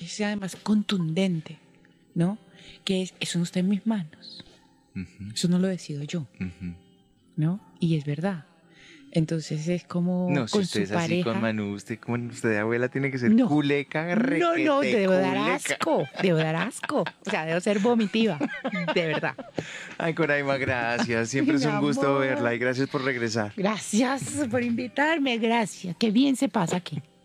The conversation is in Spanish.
es además contundente, ¿no? Que es, eso no está en mis manos. Eso no lo decido yo, ¿no? Y es verdad. Entonces es como No, si con usted su es así pareja. con Manu, usted de abuela tiene que ser No, culeca, no, requete debo dar culeca. asco, debo dar asco. O sea, debo ser vomitiva, de verdad. Ay, Coraima, gracias. Siempre es Mi un gusto amor. verla y gracias por regresar. Gracias por invitarme, gracias. Qué bien se pasa aquí.